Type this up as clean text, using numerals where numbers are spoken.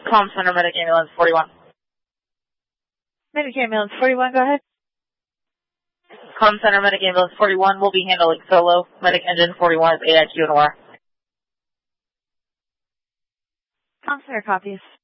Comm Center, Medic Ambulance 41. Medic Ambulance 41, go ahead. Comm Center, Medic Ambulance 41 will be handling solo. Medic Engine 41 is AIQ and OR. Comm Center copies.